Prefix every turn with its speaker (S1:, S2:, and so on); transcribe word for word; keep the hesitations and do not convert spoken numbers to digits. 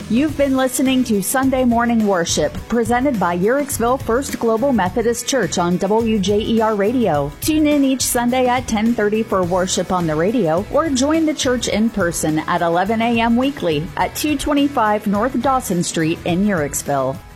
S1: You've been listening to Sunday Morning Worship, presented by Uhrichsville First Global Methodist Church on W J E R Radio. Tune in each Sunday at ten thirty for worship on the radio, or join the church in person at eleven a.m. weekly at two twenty-five North Dawson Street in Uhrichsville.